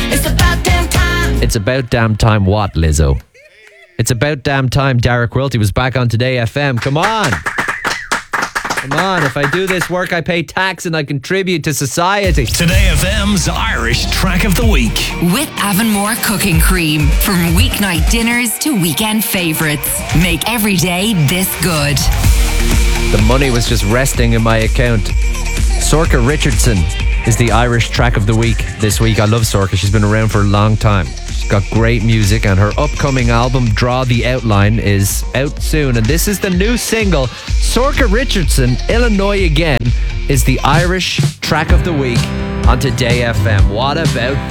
It's about damn time. It's about damn time what, Lizzo? It's about damn time Derek Wilty was back on Today FM. Come on. Come on, if I do this work, I pay tax and I contribute to society. Today FM's Irish Track of the Week. With Avonmore Cooking Cream. From weeknight dinners to weekend favourites. Make every day this good. The money was just resting in my account. Sorcha Richardson is the Irish Track of the Week this week. I love Sorcha. She's been around for a long time. She's got great music, and her upcoming album, Draw the Outline, is out soon. And this is the new single. Sorcha Richardson, Illinois Again, is the Irish Track of the Week on Today FM. What about